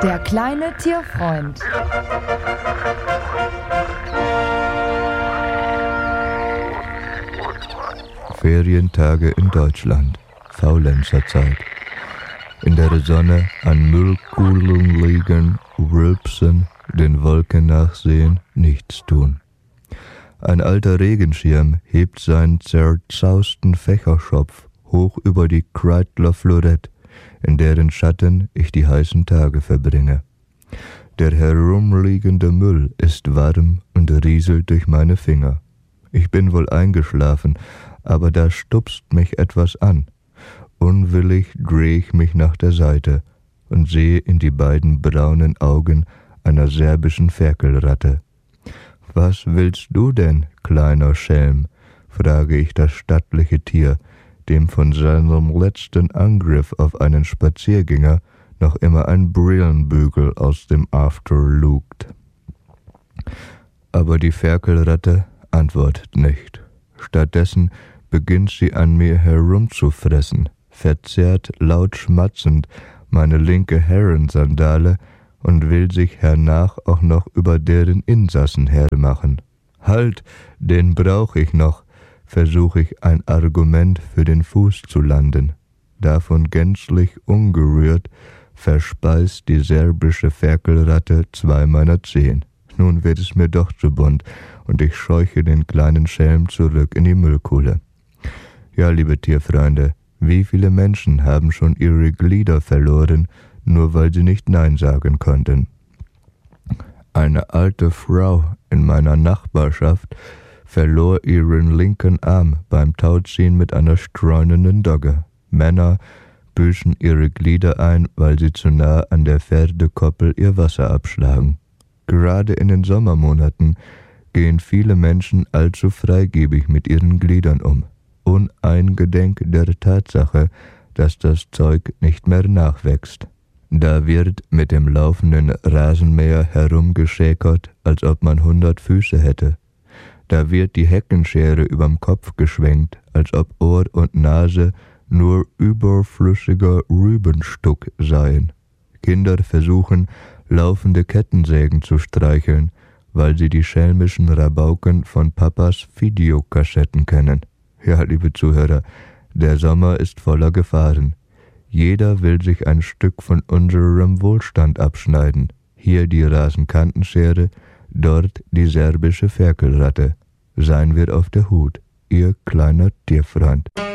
Der kleine Tierfreund. Ferientage in Deutschland, Faulenzerzeit. In der Sonne an Müllkugeln liegen, rülpsen, den Wolken nachsehen, nichts tun. Ein alter Regenschirm hebt seinen zerzausten Fächerschopf hoch über die Kreidler Florett, in deren Schatten ich die heißen Tage verbringe. Der herumliegende Müll ist warm und rieselt durch meine Finger. Ich bin wohl eingeschlafen, aber da stupst mich etwas an. Unwillig drehe ich mich nach der Seite und sehe in die beiden braunen Augen einer serbischen Ferkelratte. »Was willst du denn, kleiner Schelm?« frage ich das stattliche Tier, dem von seinem letzten Angriff auf einen Spaziergänger noch immer ein Brillenbügel aus dem After lugt. Aber die Ferkelratte antwortet nicht. Stattdessen beginnt sie an mir herumzufressen, verzerrt laut schmatzend meine linke Herrensandale und will sich hernach auch noch über deren Insassen hermachen. »Halt, den brauch ich noch«, versuche ich ein Argument für den Fuß zu landen. Davon gänzlich ungerührt verspeist die serbische Ferkelratte 2 meiner Zehen. Nun wird es mir doch zu bunt und ich scheuche den kleinen Schelm zurück in die Müllkuhle. Ja, liebe Tierfreunde, wie viele Menschen haben schon ihre Glieder verloren, nur weil sie nicht Nein sagen konnten? Eine alte Frau in meiner Nachbarschaft verlor ihren linken Arm beim Tauziehen mit einer streunenden Dogge. Männer büßen ihre Glieder ein, weil sie zu nah an der Pferdekoppel ihr Wasser abschlagen. Gerade in den Sommermonaten gehen viele Menschen allzu freigebig mit ihren Gliedern um, uneingedenk der Tatsache, dass das Zeug nicht mehr nachwächst. Da wird mit dem laufenden Rasenmäher herumgeschäkert, als ob man 100 Füße hätte. Da wird die Heckenschere überm Kopf geschwenkt, als ob Ohr und Nase nur überflüssiger Rübenstuck seien. Kinder versuchen, laufende Kettensägen zu streicheln, weil sie die schelmischen Rabauken von Papas Videokassetten kennen. Ja, liebe Zuhörer, der Sommer ist voller Gefahren. Jeder will sich ein Stück von unserem Wohlstand abschneiden. Hier die Rasenkantenschere, dort die serbische Ferkelratte. Seien wir auf der Hut, Ihr kleiner Tierfreund.